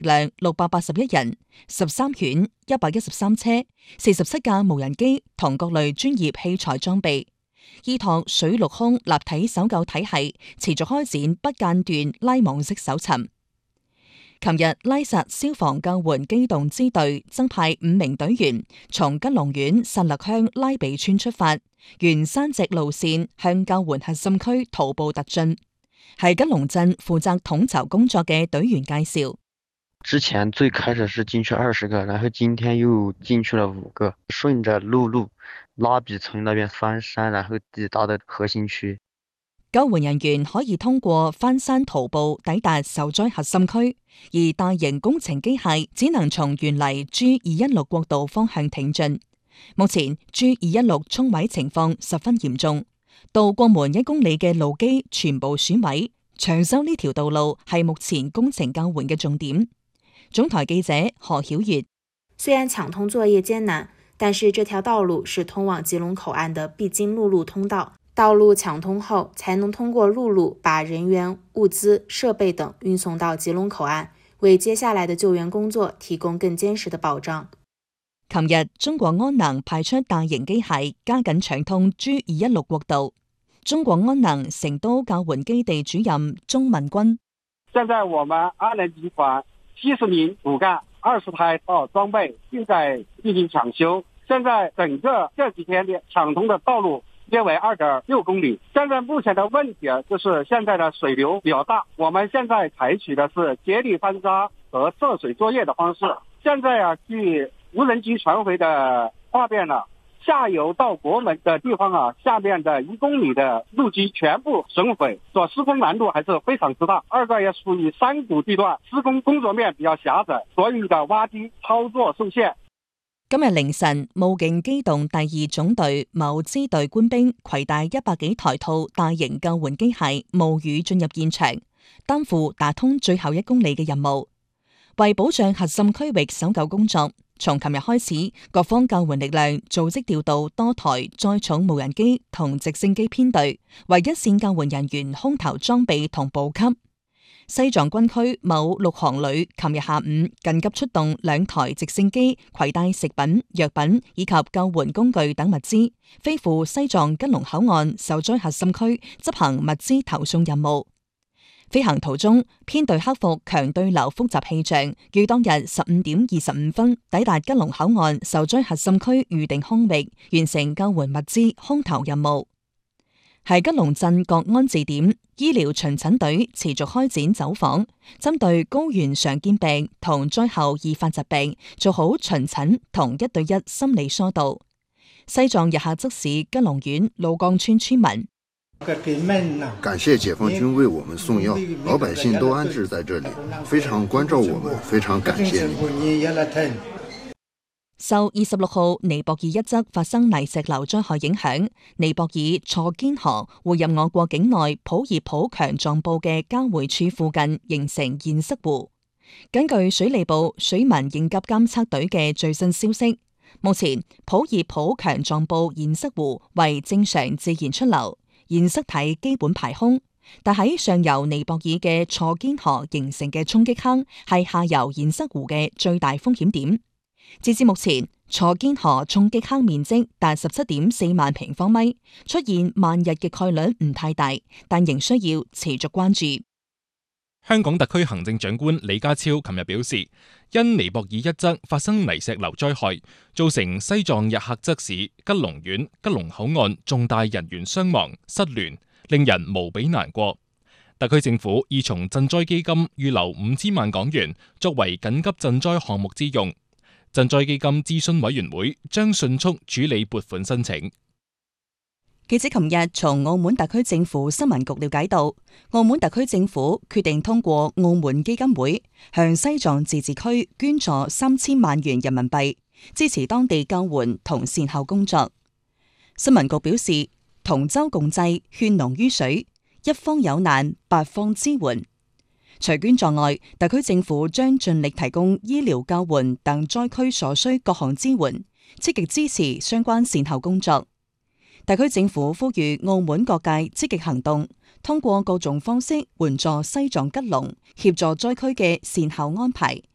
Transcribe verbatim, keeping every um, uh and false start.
量六百八十一人，十三犬、一百一十三車、四十七架無人機同各類專業器材裝備，依託水陸空立體搜救體系，持續開展不間斷拉網式搜尋。琴日拉薩消防救援機動支隊增派五名隊員，從吉隆縣薩勒鄉拉比村出發，沿山脊路線向救援核心區徒步突進。係吉隆鎮負責統籌工作嘅隊員介紹， 之前最開始是進去二十個，然後今天又進去了五個，順着陸路拉比村那邊翻山，然後抵達的核心區。 救援人員可以通過翻山徒步抵達受災核心區，而大型工程機械只能從原嚟 G 二一六國道方向挺進。目前 G 二一六沖毀情況十分嚴重，到過門一公里嘅路基全部損毀，長修呢條道路係目前工程救援嘅重點。總台記者何曉月： 雖然搶通作業艱難，但是這條道路是通往吉隆口岸的必經陸路通道。道路搶通後，才能通過陸路把人員、物資、設備等運送到吉隆口岸，為接下來的救援工作提供更堅實的保障。 琴日，中國安能派出大型機械加緊搶通 G 二一六國道。中國安能成都救援基地主任鍾文軍： 現在我們安能集團七十名骨幹、二十台道裝備正在進行搶修。現在整個這幾天的搶通的道路約為二點六公里。現在目前的問題就是現在的水流比較大，我們現在採取的是接力翻沙和涉水作業的方式。現在啊，據無人機傳回的畫面呢，下游到國門的地方啊，下面的一公里的路基全部損毀，所施工難度還是非常之大。二個也屬於山谷地段，施工工作面比較狹窄，所以的挖機操作受限。 今日凌晨，武警機動第二總隊某支隊官兵攜帶一百幾台套大型救援機械冒雨進入現場，擔負打通最後一公里嘅任務。為保障核心區域搜救工作，從琴日開始，各方救援力量組織調度多台載重無人機同直升機編隊，為一線救援人員空投裝備同補給。西藏軍區某陸航旅琴日下午緊急出動兩台直升機，攜帶食品、藥品以及救援工具等物資，飛赴西藏吉隆口岸受災核心區執行物資投送任務。飛行途中，編隊克服強對流複雜氣象，於當日十五點二十五分抵達吉隆口岸受災核心區預定空域，完成救援物資空投任務。喺吉隆鎮各安置點，醫療巡診隊持續開展走訪，針對高原常見病同災後易發疾病，做好巡診同一對一心理疏導。西藏日喀則市吉隆縣老江村村民： 感謝解放軍為我們送藥，老百姓都安置在這裡，非常關照我們，非常感謝你。 受二十六號尼泊爾一側發生泥石流災害影響，尼泊爾錯堅河匯入我國境內普熱普強狀部嘅交匯處附近形成堰塞湖。根據水利部水文應急監測隊嘅最新消息，目前普熱普強狀部堰塞湖為正常自然出流，堰塞體基本排空，但喺上游尼泊爾嘅錯堅河形成嘅衝擊坑係下游堰塞湖嘅最大風險點。截至目前，錯堅河衝擊坑面積達十七點四萬平方米，出現萬日嘅概率唔太大，但仍需要持續關注。 香港特區行政長官李家超琴日表示，因尼泊爾一側發生泥石流災害，造成西藏日喀則市吉隆縣吉隆口岸重大人員傷亡失聯，令人無比難過。特區政府已從賑災基金預留五千萬港元作為緊急賑災項目之用。賑災基金諮詢委員會將迅速處理撥款申請。 記者琴日從澳門特區政府新聞局了解到，澳門特區政府決定通過澳門基金會向西藏自治區捐助三千萬元人民幣，支持當地救援同善後工作。新聞局表示，同舟共濟，勸農於水，一方有難，八方支援。除捐助外，特區政府將盡力提供醫療救援等災區所需各項支援，積極支持相關善後工作。特區政府呼籲澳門各界積極行動，通過各種方式援助西藏吉隆，協助災區嘅善後安排，